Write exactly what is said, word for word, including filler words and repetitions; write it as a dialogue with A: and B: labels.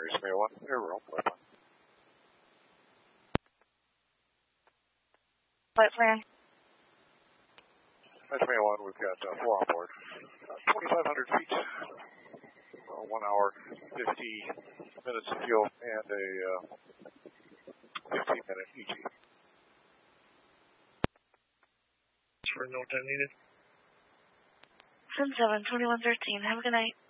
A: Aries Mayor one, air room, flight plan.
B: Flight plan.
A: Aries Mayor one, we've got uh, four on board. Uh, twenty-five hundred feet, uh, one hour, fifty minutes of fuel, and a uh, fifteen minute E T.
C: For no time needed.
B: ten seven, twenty-one thirteen. Have a good night.